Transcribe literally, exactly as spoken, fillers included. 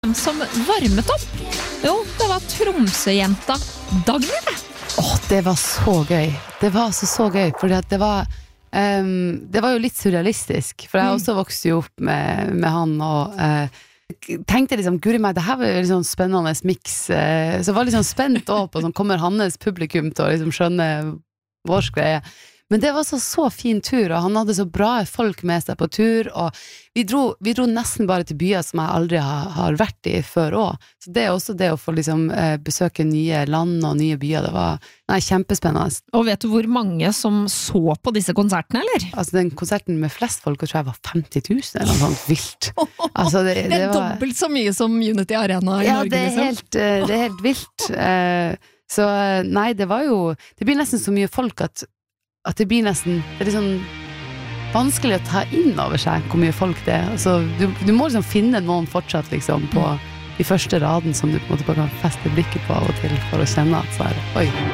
Hvem som varmet opp? Jo, det var Tromsø-jenta Dagny det. Åh, det var så gøy. Det var altså så gøy, fordi at det var um, det var jo litt surrealistisk, for jeg også vokste jo opp med, med han og uh, tenkte liksom, guri meg, det her var jo litt sånn spennende mix, uh, så jeg var litt sånn spent også på sånn, kommer hans publikum til å liksom skjønne vår greie. Men det var så, så fin tur, og han hadde så bra folk med seg på tur, og vi dro, vi dro nesten bare til byer som jeg aldri har, har vært i før også. Så det er også det å få liksom, eh, besøke nye land og nye byer, det var nei, kjempespennende. Og vet du hvor mange som så på disse konsertene, eller? Altså den konserten med flest folk, tror jeg var femti tusen, eller noe sånt vilt. Altså, det, det, det er var, dobbelt så mye som Unity Arena i ja, Norge, det er liksom. helt, uh, det er helt vilt. Uh, så nei, det var jo, det blir nesten så mye folk at at det blir nesten, det er litt sånn vanskelig å ta inn over seg hvor mye folk det er. Altså, du, du må liksom finne noen fortsatt liksom på de første raden som du på en måte bare kan feste blikket på av og til for å kjenne at så er det, oi.